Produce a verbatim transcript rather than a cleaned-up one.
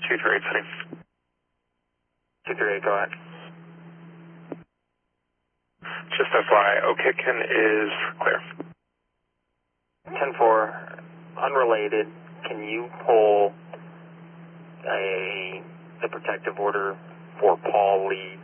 two three eight City. two three eight, go ahead. Just F Y I, O'Kitkin is clear. ten four, unrelated, can you pull a the protective order for Paul Lee